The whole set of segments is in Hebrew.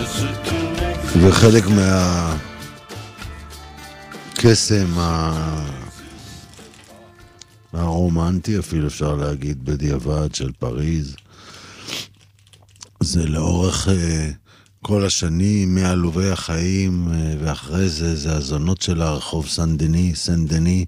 וחלק מהקסם הרומנטי, אפילו אפשר להגיד בדיעבד, של פריז, זה לאורך כל השנים, מעלובי החיים, ואחרי זה, זה הזונות של הרחוב סן דני,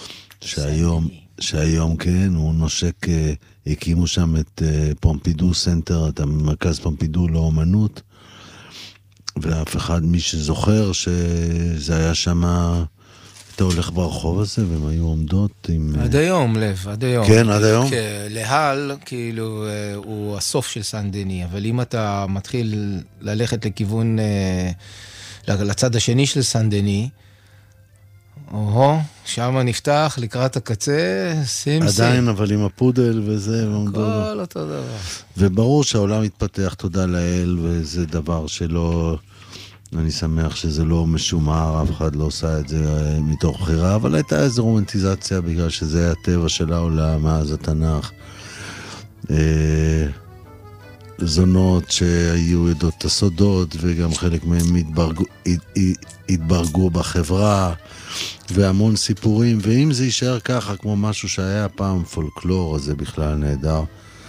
שהיום כן, הוא נושק, הקימו שם את פומפידו סנטר, את המרכז פומפידו לאומנות, ואף אחד מי שזוכר שזה היה שם, אתה הולך ברחוב הזה, והם היו עומדות עם... עד היום, לב, עד היום. כן, עד היום. להל, כאילו, הוא הסוף של סן דני, אבל אם אתה מתחיל ללכת לכיוון, לצד השני של סן דני, שם נפתח לקראת הקצה, עדיין, אבל עם הפודל וזה, כל אותו דבר. וברור שהעולם מתפתח, תודה לאל, וזה דבר שלא... אני שמח שזה לא משומר, אף אחד לא עושה את זה מתוך בחירה, אבל הייתה איזו רומנטיזציה, בגלל שזה היה הטבע של העולם, מאז התנ"ך. זונות שהיו עדות הסודות, וגם חלק מהם התברגו בחברה, והמון סיפורים, ואם זה יישאר ככה, כמו משהו שהיה פעם פולקלור, אז זה בכלל נהדר.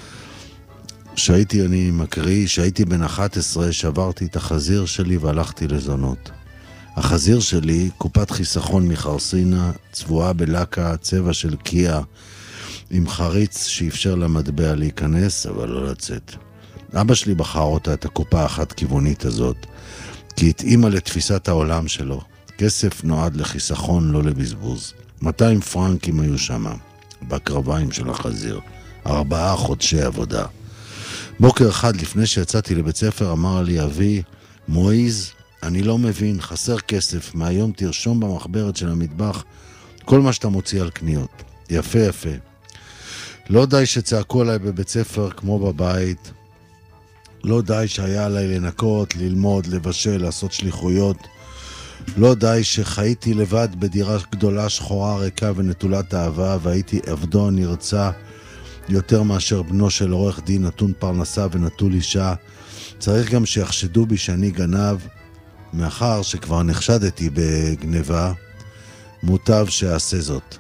אני מקריא, שהייתי בן 11, שברתי את החזיר שלי והלכתי לזונות. החזיר שלי, קופת חיסכון מחרסינה, צבועה בלקה, צבע של קיה, עם חריץ שאפשר למטבע להיכנס, אבל לא לצאת. אבא שלי בחר אותה, את הקופה האחת כיוונית הזאת, כי התאימה לתפיסת העולם שלו. כסף נועד לחיסכון, לא לבזבוז. 200 פרנקים היו שמה, בקרביים של החזיר. 4 חודשי עבודה. בוקר אחד לפני שיצאתי לבית ספר אמר לי אבי, מועיז, אני לא מבין, חסר כסף, מהיום תרשום במחברת של המטבח כל מה שאתה מוציא על קניות. יפה יפה. לא די שצעקו עליי בבית ספר כמו בבית, לא די שהיה עליי לנקות, ללמוד, לבשל, לעשות שליחויות, לא די שחייתי לבד בדירה גדולה שחורה ריקה ונטולת אהבה, והייתי עבדו נרצה יותר מאשר בנו של עורך דין נתון פרנסה ונטול אישה. צריך גם שיחשדו בי שאני גנב, מאחר שכבר נחשדתי בגניבה, מוטב שעשה זאת.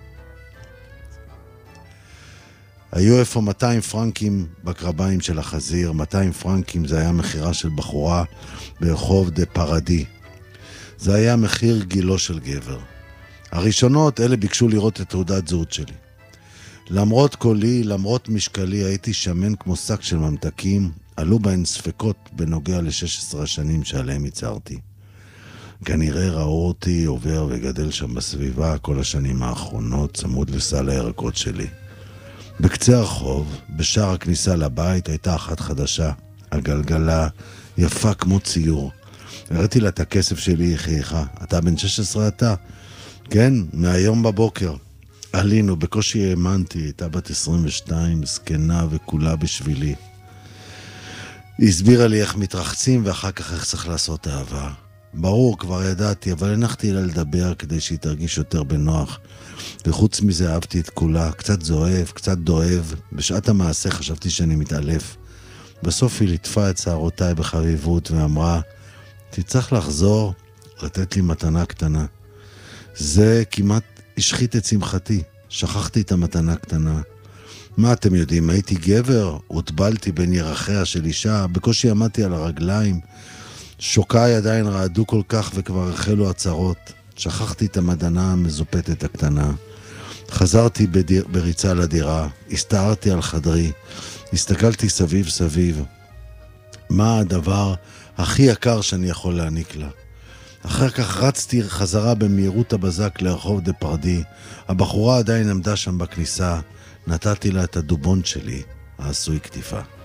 היו איפה 200 פרנקים בקרביים של החזיר. 200 פרנקים זה היה מחירה של בחורה ברחוב דה פרדי. זה היה מחיר גילו של גבר. הראשונות, אלה ביקשו לראות את תעודת זהות שלי. למרות קולי, למרות משקלי, הייתי שמן כמו שק של ממתקים, עלו בהן ספקות בנוגע ל-16 השנים שעליהם הצהרתי. כנראה ראו אותי עובר וגדל שם בסביבה כל השנים האחרונות, צמוד לסל הירקות שלי. בקצה הרחוב, בשער הכניסה לבית, הייתה אחת חדשה, הגלגלה, יפה כמו ציור. הראיתי לה את הכסף שלי, היא חייכה. אתה בן 16 אתה? כן, מהיום בבוקר. עלינו, בקושי האמנתי, הייתה בת 22, זקנה וכולה בשבילי. היא הסבירה לי איך מתרחצים ואחר כך איך צריך לעשות אהבה. ברור, כבר ידעתי, אבל הנחתי לה לדבר כדי שהיא תרגיש יותר בנוח. וחוץ מזה אהבתי את כולה, קצת זוהב, קצת דואב. בשעת המעשה חשבתי שאני מתעלף. בסוף היא ליטפה את שערותיי בחביבות ואמרה, תצטרך לחזור, לתת לי מתנה קטנה. זה כמעט השחית את שמחתי, שכחתי את המתנה קטנה. מה אתם יודעים, הייתי גבר, הוטבלתי בין ירחיה של אישה, בקושי עמדתי על הרגליים, שוקיי עדיין רעדו כל כך וכבר החלו הצרות. שכחתי את המתנה המזופתת הקטנה. חזרתי בריצה לדירה, הסתערתי על חדרי, הסתכלתי סביב. מה הדבר הכי יקר שאני יכול להעניק לה? אחר כך רצתי חזרה במהירות הבזק לרחוב דה פרדי. הבחורה עדיין עמדה שם בכניסה. נתתי לה את הדובון שלי, העשוי כתיפה.